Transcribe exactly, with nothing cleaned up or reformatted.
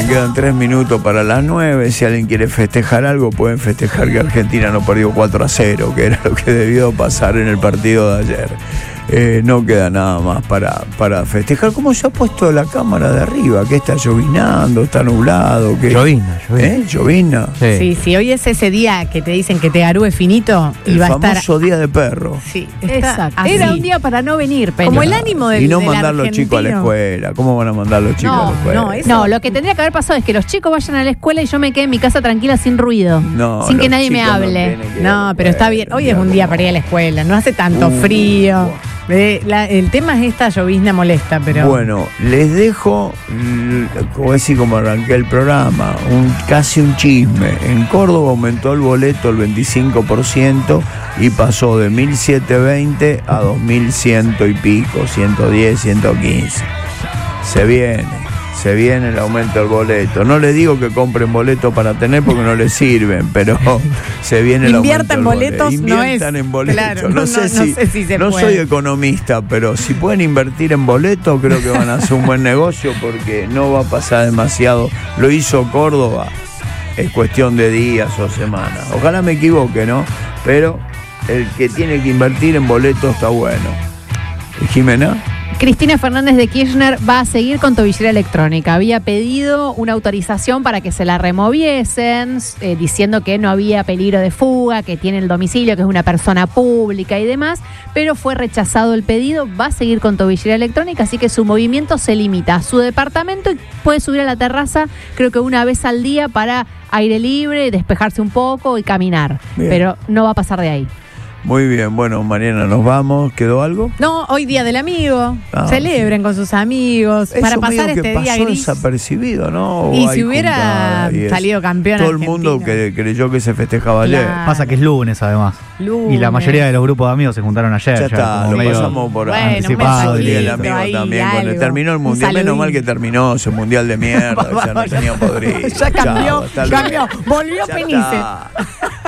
Bien, quedan tres minutos para las nueve. Si alguien quiere festejar algo, pueden festejar que Argentina no perdió cuatro a cero, que era lo que debió pasar en el partido de ayer. Eh, no queda nada más para, para festejar. ¿Cómo se ha puesto la cámara de arriba? ¿Qué está llovinando? ¿Está nublado? ¿Qué? Llovina, llovina. ¿Eh? ¿Llovina? Sí. sí, sí, hoy es ese día que te dicen que te garúe finito y el va a estar. El famoso día de perro. Sí, exacto. Así. Era un día para no venir, pero como el ánimo del Y no del mandar los chicos a la escuela. ¿Cómo van a mandar los chicos no, a la escuela? No, eso... no, lo que tendría que haber pasado es que los chicos vayan a la escuela y yo me quede en mi casa tranquila sin ruido. No, sin que nadie me hable. No, no pero está bien. Hoy es un día para ir a la escuela. No hace tanto uh, frío. Uh. Eh, la, el tema es esta llovizna molesta, pero... Bueno, les dejo, como decir, como arranqué el programa, un, casi un chisme. En Córdoba aumentó el boleto el veinticinco por ciento y pasó de mil setecientos veinte a dos mil cien y pico, ciento diez, ciento quince. Se viene. Se viene el aumento del boleto. No les digo que compren boletos para tener porque no les sirven, pero se viene el aumento del boleto. Inviertan boletos, Inviertan no es, en boletos. Claro, no, no, sé no, si, no sé si se no puede. soy economista, pero si pueden invertir en boletos, creo que van a hacer un buen negocio porque no va a pasar demasiado. Lo hizo Córdoba, es cuestión de días o semanas. Ojalá me equivoque, ¿no? Pero el que tiene que invertir en boletos está bueno. ¿Y Jimena? Cristina Fernández de Kirchner va a seguir con tobillera electrónica. Había pedido una autorización para que se la removiesen, eh, diciendo que no había peligro de fuga, que tiene el domicilio, que es una persona pública y demás, pero fue rechazado el pedido. Va a seguir con tobillera electrónica, así que su movimiento se limita a su departamento y puede subir a la terraza, creo que una vez al día para aire libre, despejarse un poco y caminar. Bien. Pero no va a pasar de ahí. Muy bien, bueno, Mariana, nos vamos. ¿Quedó algo? No, hoy día del amigo. Ah, Celebren sí. con sus amigos. Eso para pasar este que día pasó gris. desapercibido, ¿no? Y si hubiera y salido campeón todo el Argentina. mundo que creyó que se festejaba claro. ayer. Pasa que es lunes, además. Lunes. Y la mayoría de los grupos de amigos se juntaron ayer. Ya, ya está, lo medio pasamos por bueno, anticipado. El día del amigo ahí, también. algo. Cuando terminó el mundial, menos mal que terminó ese mundial de mierda. Ya no tenía podrido. Ya cambió, Chao, cambió. Volvió ya Penice. Está.